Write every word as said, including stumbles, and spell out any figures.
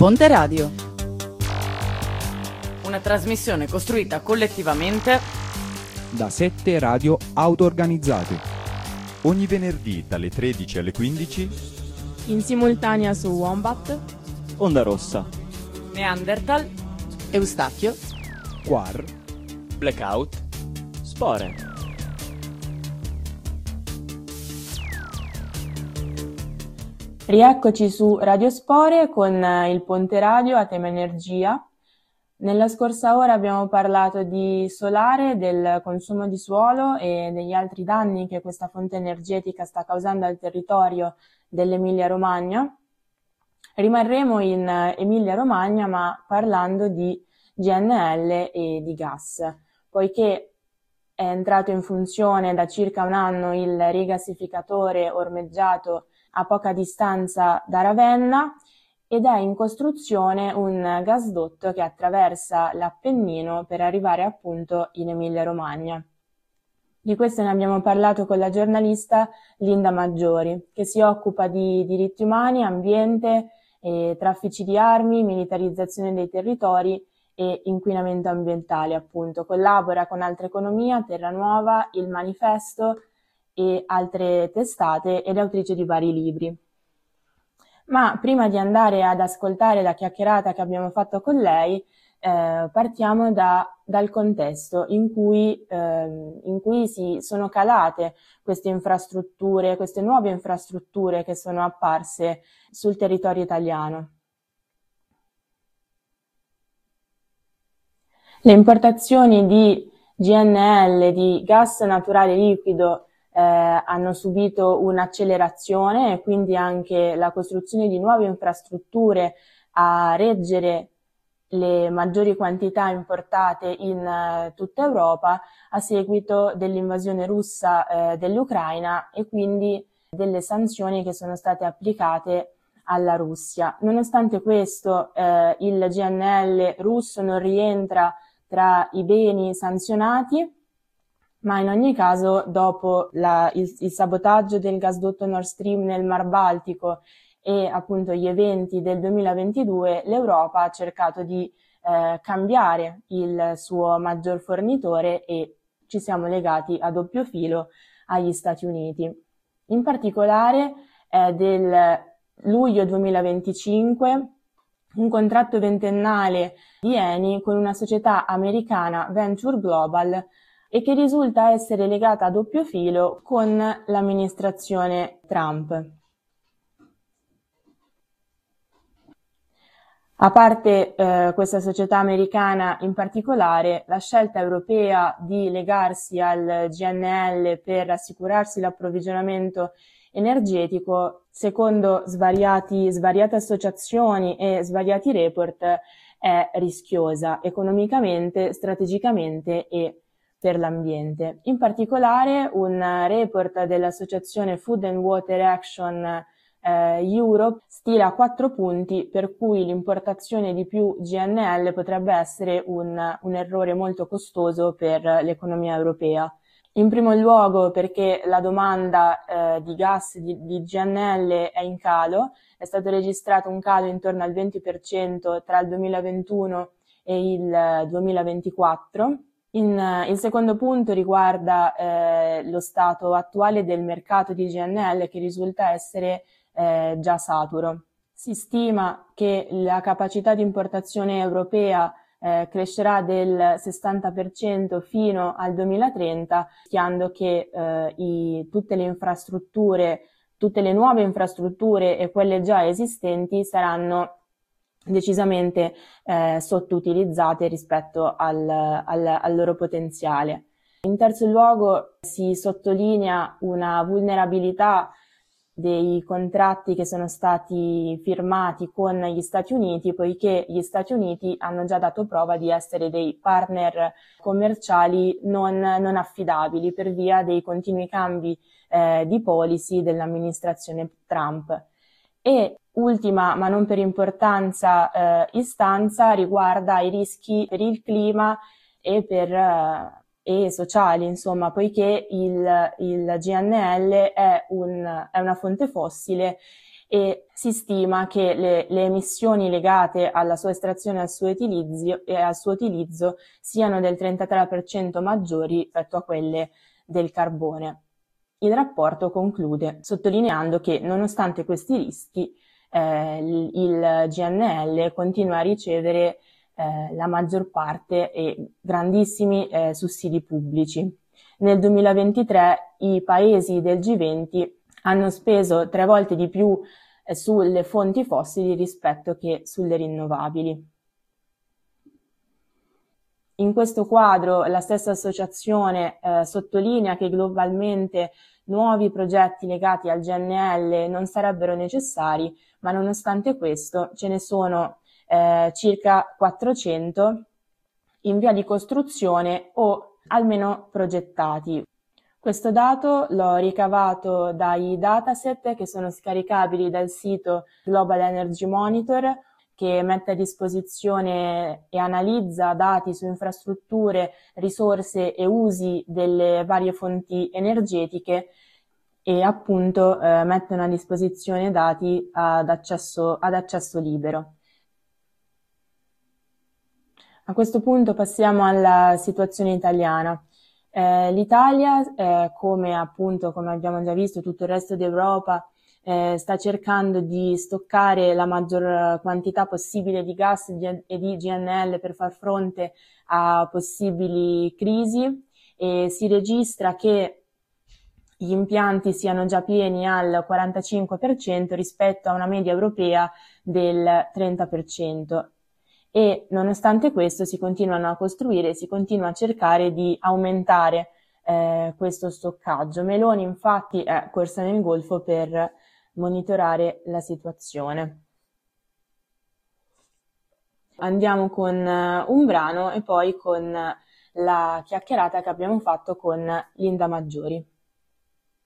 Ponte Radio. Una trasmissione costruita collettivamente da sette radio auto-organizzate. Ogni venerdì dalle tredici alle quindici in simultanea su Wombat, Onda Rossa, Neanderthal, Eustachio, Quar, Blackout, Spore. Rieccoci su Radio Spore con il Ponte Radio a tema energia. Nella scorsa ora abbiamo parlato di solare, del consumo di suolo e degli altri danni che questa fonte energetica sta causando al territorio dell'Emilia-Romagna. Rimarremo in Emilia-Romagna ma parlando di G N L e di gas, poiché è entrato in funzione da circa un anno il rigassificatore ormeggiato a poca distanza da Ravenna ed è in costruzione un gasdotto che attraversa l'Appennino per arrivare appunto in Emilia-Romagna. Di questo ne abbiamo parlato con la giornalista Linda Maggiori, che si occupa di diritti umani, ambiente, e traffici di armi, militarizzazione dei territori e inquinamento ambientale, appunto. Collabora con Altra Economia, Terra Nuova, Il Manifesto e altre testate ed è autrice di vari libri. Ma prima di andare ad ascoltare la chiacchierata che abbiamo fatto con lei, eh, partiamo da, dal contesto in cui, eh, in cui si sono calate queste infrastrutture, queste nuove infrastrutture che sono apparse sul territorio italiano. Le importazioni di G N L, di gas naturale liquido, Eh, hanno subito un'accelerazione e quindi anche la costruzione di nuove infrastrutture a reggere le maggiori quantità importate in uh, tutta Europa a seguito dell'invasione russa eh, dell'Ucraina e quindi delle sanzioni che sono state applicate alla Russia. Nonostante questo eh, il G N L russo non rientra tra i beni sanzionati, ma in ogni caso dopo la, il, il sabotaggio del gasdotto Nord Stream nel Mar Baltico e appunto gli eventi del duemilaventidue, l'Europa ha cercato di eh, cambiare il suo maggior fornitore e ci siamo legati a doppio filo agli Stati Uniti. In particolare eh, del luglio duemilaventicinque un contratto ventennale di Eni con una società americana Venture Global e che risulta essere legata a doppio filo con l'amministrazione Trump. A parte eh, questa società americana in particolare, la scelta europea di legarsi al G N L per assicurarsi l'approvvigionamento energetico, secondo svariati, svariate associazioni e svariati report, è rischiosa economicamente, strategicamente e per l'ambiente. In particolare un report dell'associazione Food and Water Action eh, Europe stila quattro punti per cui l'importazione di più G N L potrebbe essere un, un errore molto costoso per l'economia europea. In primo luogo perché la domanda eh, di gas di, di G N L è in calo, è stato registrato un calo intorno al venti per cento tra il duemilaventuno e il duemilaventiquattro. In, il secondo punto riguarda eh, lo stato attuale del mercato di G N L che risulta essere eh, già saturo. Si stima che la capacità di importazione europea eh, crescerà del sessanta per cento fino al duemilatrenta, rischiando che eh, i, tutte le infrastrutture, tutte le nuove infrastrutture e quelle già esistenti saranno decisamente eh, sottoutilizzate rispetto al, al, al loro potenziale. In terzo luogo si sottolinea una vulnerabilità dei contratti che sono stati firmati con gli Stati Uniti, poiché gli Stati Uniti hanno già dato prova di essere dei partner commerciali non, non affidabili per via dei continui cambi eh, di policy dell'amministrazione Trump. E ultima, ma non per importanza, eh, istanza riguarda i rischi per il clima e per eh, e sociali, insomma, poiché il, il G N L è, un, è una fonte fossile e si stima che le, le emissioni legate alla sua estrazione e al suo utilizzo, e al suo utilizzo siano del trentatré per cento maggiori rispetto a quelle del carbone. Il rapporto conclude sottolineando che nonostante questi rischi eh, il G N L continua a ricevere eh, la maggior parte e grandissimi eh, sussidi pubblici. Nel duemilaventitré i paesi del G venti hanno speso tre volte di più eh, sulle fonti fossili rispetto che sulle rinnovabili. In questo quadro la stessa associazione eh, sottolinea che globalmente nuovi progetti legati al G N L non sarebbero necessari, ma nonostante questo ce ne sono eh, circa quattrocento in via di costruzione o almeno progettati. Questo dato l'ho ricavato dai dataset che sono scaricabili dal sito Global Energy Monitor, che mette a disposizione e analizza dati su infrastrutture, risorse e usi delle varie fonti energetiche e appunto eh, mettono a disposizione dati ad accesso, ad accesso libero. A questo punto passiamo alla situazione italiana. Eh, L'Italia, eh, come appunto, come abbiamo già visto, tutto il resto d'Europa, eh, sta cercando di stoccare la maggior quantità possibile di gas e di G N L per far fronte a possibili crisi, e si registra che gli impianti siano già pieni al quarantacinque per cento rispetto a una media europea del trenta per cento. E nonostante questo si continuano a costruire, si continua a cercare di aumentare eh, questo stoccaggio. Meloni infatti è corsa nel Golfo per monitorare la situazione. Andiamo con uh, un brano e poi con uh, la chiacchierata che abbiamo fatto con Linda Maggiori.